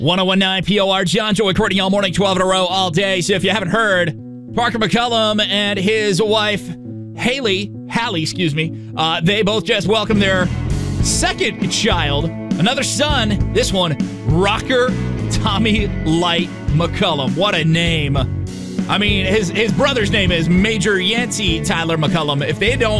1019 POR, John Joy Courtney all morning, 12 in a row, all day. So if you haven't heard, Parker McCollum and his wife, Hallie, they both just welcomed their second child, another son, this one, Rocker Tommy Light McCollum. What a name. I mean, his brother's name is Major Yancey Tyler McCollum. If they don't